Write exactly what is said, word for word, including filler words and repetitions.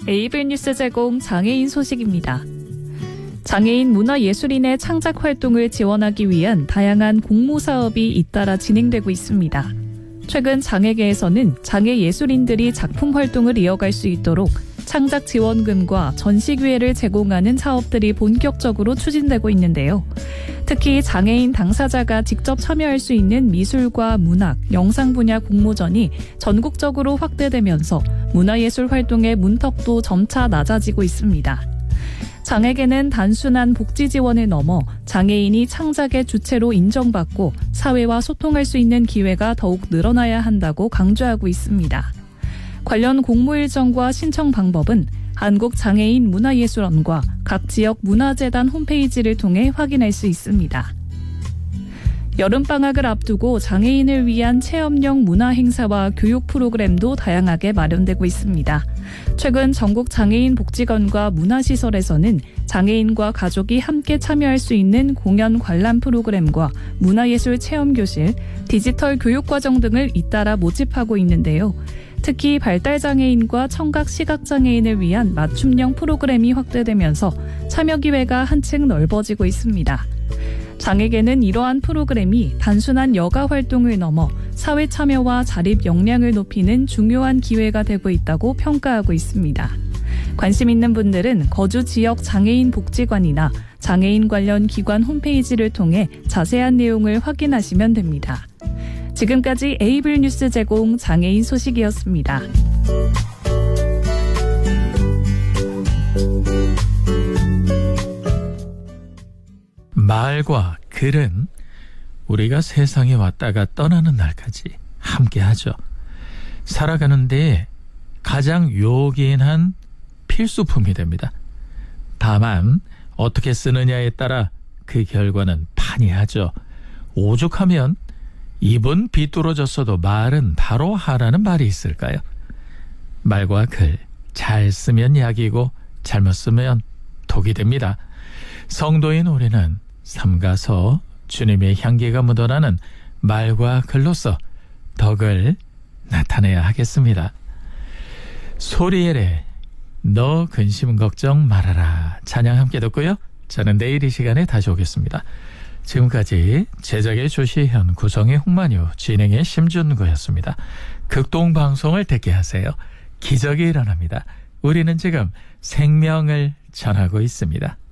에이블 뉴스 제공 장애인 소식입니다. 장애인 문화예술인의 창작 활동을 지원하기 위한 다양한 공모 사업이 잇따라 진행되고 있습니다. 최근 장애계에서는 장애 예술인들이 작품 활동을 이어갈 수 있도록 창작 지원금과 전시 기회를 제공하는 사업들이 본격적으로 추진되고 있는데요. 특히 장애인 당사자가 직접 참여할 수 있는 미술과 문학, 영상 분야 공모전이 전국적으로 확대되면서 문화예술 활동의 문턱도 점차 낮아지고 있습니다. 장애계는 단순한 복지 지원을 넘어 장애인이 창작의 주체로 인정받고 사회와 소통할 수 있는 기회가 더욱 늘어나야 한다고 강조하고 있습니다. 관련 공모 일정과 신청 방법은 한국장애인문화예술원과 각 지역 문화재단 홈페이지를 통해 확인할 수 있습니다. 여름방학을 앞두고 장애인을 위한 체험형 문화 행사와 교육 프로그램도 다양하게 마련되고 있습니다. 최근 전국 장애인 복지관과 문화시설에서는 장애인과 가족이 함께 참여할 수 있는 공연 관람 프로그램과 문화예술 체험교실, 디지털 교육과정 등을 잇따라 모집하고 있는데요. 특히 발달장애인과 청각 시각장애인을 위한 맞춤형 프로그램이 확대되면서 참여 기회가 한층 넓어지고 있습니다. 장애계는 이러한 프로그램이 단순한 여가 활동을 넘어 사회 참여와 자립 역량을 높이는 중요한 기회가 되고 있다고 평가하고 있습니다. 관심 있는 분들은 거주 지역 장애인 복지관이나 장애인 관련 기관 홈페이지를 통해 자세한 내용을 확인하시면 됩니다. 지금까지 에이블 뉴스 제공 장애인 소식이었습니다. 말과 글은 우리가 세상에 왔다가 떠나는 날까지 함께하죠. 살아가는 데 가장 요긴한 필수품이 됩니다. 다만 어떻게 쓰느냐에 따라 그 결과는 판이하죠. 오죽하면 입은 비뚤어졌어도 말은 바로 하라는 말이 있을까요? 말과 글, 잘 쓰면 약이고 잘못 쓰면 독이 됩니다. 성도인 우리는 삼가서 주님의 향기가 묻어나는 말과 글로서 덕을 나타내야 하겠습니다. 소리엘의 너 근심 걱정 말아라 찬양 함께 듣고요. 저는 내일 이 시간에 다시 오겠습니다. 지금까지 제작의 조시현, 구성의 홍만유, 진행의 심준구였습니다. 극동방송을 듣게 하세요. 기적이 일어납니다. 우리는 지금 생명을 전하고 있습니다.